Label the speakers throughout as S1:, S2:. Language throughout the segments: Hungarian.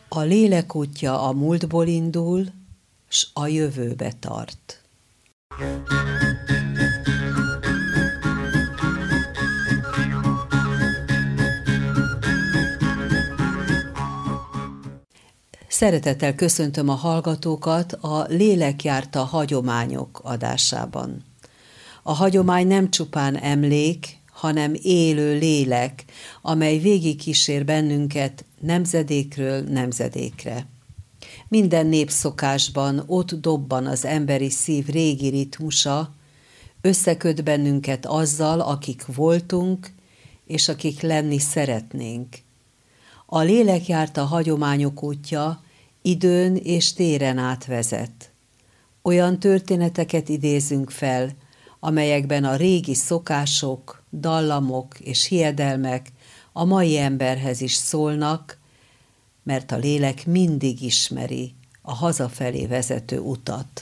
S1: A lélek útja a múltból indul, s a jövőbe tart. Szeretettel köszöntöm a hallgatókat a Lélek járta hagyományok adásában. A hagyomány nem csupán emlék, hanem élő lélek, amely végigkísér bennünket nemzedékről nemzedékre. Minden népszokásban ott dobban az emberi szív régi ritmusa, összeköt bennünket azzal, akik voltunk, és akik lenni szeretnénk. A lélek járta hagyományok útja időn és téren átvezet. Olyan történeteket idézünk fel, amelyekben a régi szokások, dallamok és hiedelmek a mai emberhez is szólnak, mert a lélek mindig ismeri a hazafelé vezető utat.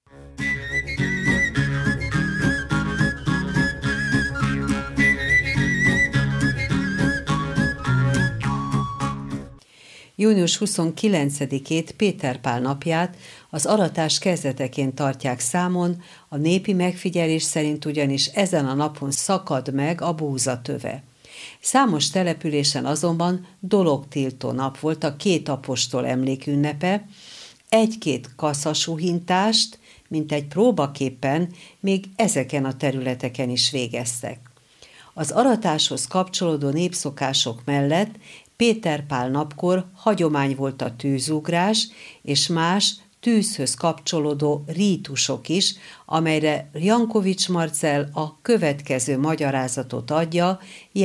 S1: Június 29-ét, Péter Pál napját az aratás kezdeteként tartják számon, a népi megfigyelés szerint ugyanis ezen a napon szakad meg a búzatöve. Számos településen azonban dologtiltó nap volt a két apostol emlékünnepe, egy-két kaszasuhintást, mint egy próbaképpen még ezeken a területeken is végeztek. Az aratáshoz kapcsolódó népszokások mellett Péter Pál napkor hagyomány volt a tűzugrás és más tűzhöz kapcsolódó rítusok is, amelyre Jankovics Marcell a következő magyarázatot adja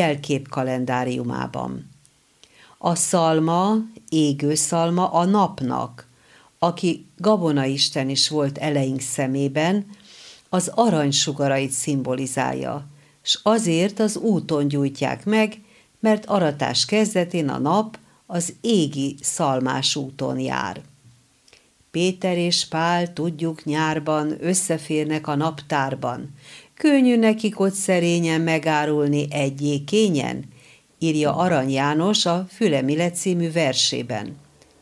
S1: jelképkalendáriumában. A szalma, égő szalma a napnak, aki gabonaisten is volt eleink szemében, az aranysugarait szimbolizálja, s azért az úton gyújtják meg, mert aratás kezdetén a nap az égi szalmás úton jár. Péter és Pál, tudjuk, nyárban összeférnek a naptárban. Könnyű nekik ott szerényen megárulni egy kényen, írja Arany János a Fülemile című versében.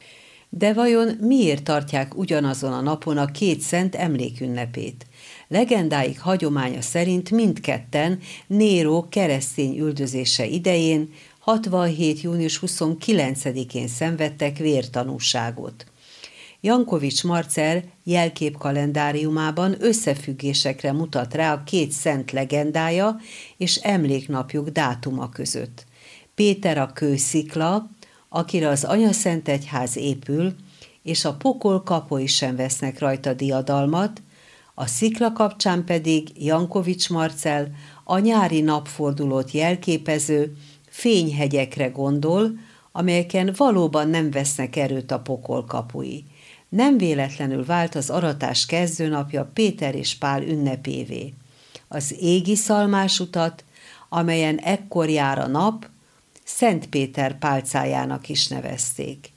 S1: De vajon miért tartják ugyanazon a napon a két szent emlékünnepét? Legendáik hagyománya szerint mindketten Néró keresztény üldözése idején, 67. június 29-én szenvedtek vértanúságot. Jankovics Marcell jelképkalendáriumában összefüggésekre mutat rá a két szent legendája és emléknapjuk dátuma között. Péter a kőszikla, akire az Anyaszentegyház épül, és a pokol kapui sem vesznek rajta diadalmat, a szikla kapcsán pedig Jankovics Marcell a nyári napfordulót jelképező fényhegyekre gondol, amelyeken valóban nem vesznek erőt a pokol kapui. Nem véletlenül vált az aratás kezdőnapja Péter és Pál ünnepévé. Az égi szalmás utat, amelyen ekkor jár a nap, Szent Péter pálcájának is nevezték.